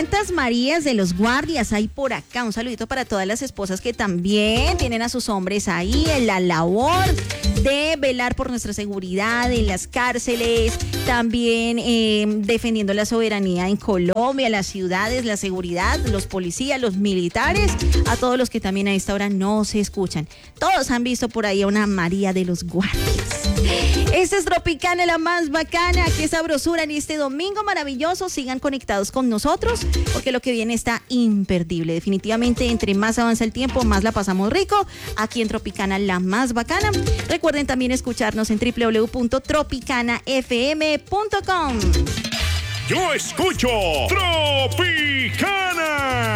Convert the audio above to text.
¿Cuántas Marías de los guardias hay por acá? Un saludito para todas las esposas que también tienen a sus hombres ahí en la labor de velar por nuestra seguridad en las cárceles, también defendiendo la soberanía en Colombia, las ciudades, la seguridad, los policías, los militares, a todos los que también a esta hora no se escuchan. Todos han visto por ahí a una María de los guardias. Esta es Tropicana, la más bacana. Qué sabrosura en este domingo maravilloso. Sigan conectados con nosotros porque lo que viene está imperdible. Definitivamente, entre más avanza el tiempo, más la pasamos rico. Aquí en Tropicana, la más bacana. Recuerden también escucharnos en www.tropicanafm.com. Yo escucho Tropicana.